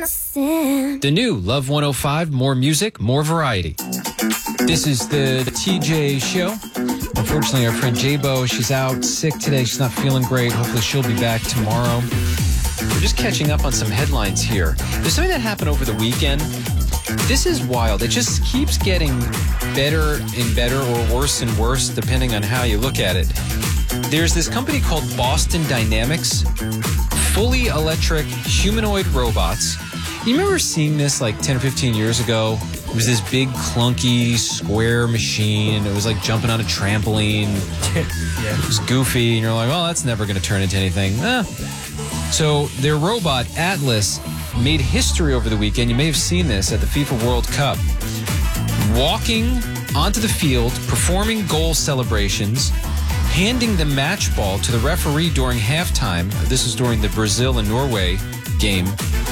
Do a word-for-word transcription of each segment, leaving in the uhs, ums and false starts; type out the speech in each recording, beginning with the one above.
innocent. The new Love one oh five, more music, more variety. This is the T J Show. Unfortunately, our friend J-Bo, she's out sick today. She's not feeling great. Hopefully she'll be back tomorrow. We're just catching up on some headlines here. There's something that happened over the weekend. This is wild. It just keeps getting better and better, or worse and worse, depending on how you look at it. There's this company called Boston Dynamics, fully electric humanoid robots. You remember seeing this like ten or fifteen years ago? It was this big, clunky, square machine. It was like jumping on a trampoline. Yeah. It was goofy, and you're like, well, that's never going to turn into anything. Eh. So their robot, Atlas, made history over the weekend. You may have seen this at the FIFA World Cup. Walking onto the field, performing goal celebrations, handing the match ball to the referee during halftime. This was during the Brazil and Norway game.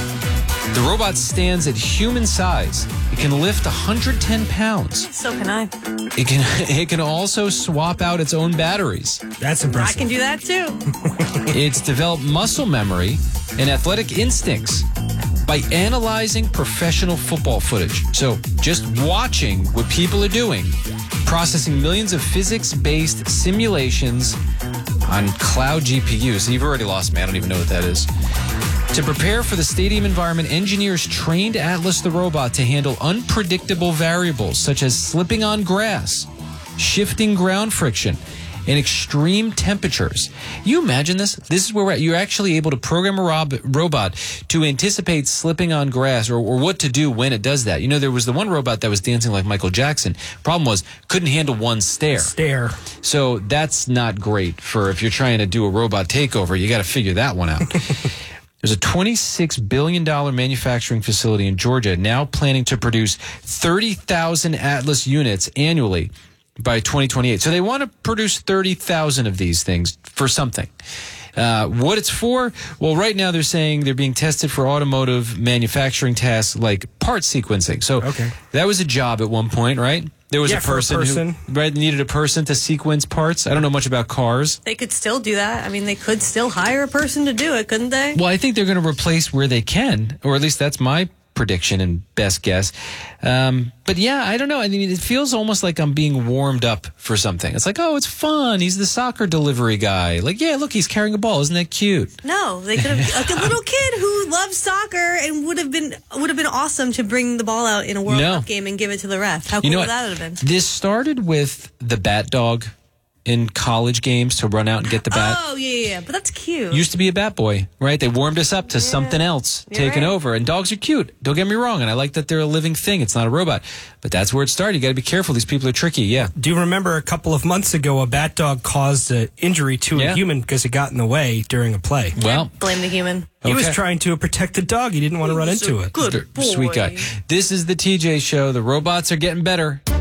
The robot stands at human size. It can lift one hundred ten pounds. So can I. It can it can also swap out its own batteries. That's impressive. I can do that too. It's developed muscle memory and athletic instincts by analyzing professional football footage. So just watching what people are doing, processing millions of physics-based simulations on cloud G P Us. You've already lost me. I don't even know what that is. To prepare for the stadium environment, engineers trained Atlas the robot to handle unpredictable variables such as slipping on grass, shifting ground friction, and extreme temperatures. You imagine this? This is where we're at. You're actually able to program a rob- robot to anticipate slipping on grass, or, or what to do when it does that. You know, there was the one robot that was dancing like Michael Jackson. Problem was, couldn't handle one stare. Stare. So that's not great for if you're trying to do a robot takeover. You got to figure that one out. There's a twenty-six billion dollars manufacturing facility in Georgia now planning to produce thirty thousand Atlas units annually by twenty twenty-eight. So they want to produce thirty thousand of these things for something. Uh, what it's for? Well, right now they're saying they're being tested for automotive manufacturing tasks like part sequencing. So okay. That was a job at one point, right? There was yeah, a person, for a person. who right, needed a person to sequence parts. I don't know much about cars. They could still do that. I mean, they could still hire a person to do it, couldn't they? Well, I think they're going to replace where they can, or at least that's my prediction and best guess. Um, but yeah, I don't know. I mean, it feels almost like I'm being warmed up for something. It's like, oh, it's fun. He's the soccer delivery guy. Like, yeah, look, he's carrying a ball. Isn't that cute? No, they could have like a little kid who loves soccer and would have been would have been awesome to bring the ball out in a World No. Cup game and give it to the ref. How cool You know would what? that have been? This started with the bat dog in college games to run out and get the bat. Oh, yeah, yeah, yeah. But that's cute. Used to be a bat boy, right? They warmed us up to Yeah. something else You're taking right. over. And dogs are cute. Don't get me wrong. And I like that they're a living thing. It's not a robot. But that's where it started. You got to be careful. These people are tricky. Yeah. Do you remember a couple of months ago a bat dog caused an injury to Yeah. a human because it got in the way during a play? Well, Blame the human. He was okay. trying to protect the dog. He didn't want to run was into a it. Good boy. Sweet guy. This is the T J Show. The robots are getting better.